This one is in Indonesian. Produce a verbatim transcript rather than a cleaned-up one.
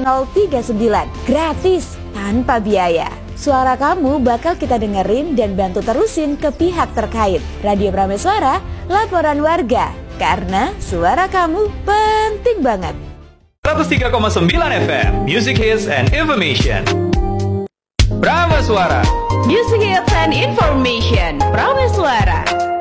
nol tiga sembilan. Gratis, tanpa biaya. Suara kamu bakal kita dengerin dan bantu terusin ke pihak terkait. Radio Prameswara, laporan warga. Karena suara kamu penting banget. seratus tiga koma sembilan F M, Music Hits and Information. Prameswara, Music Hits and Information. Prameswara.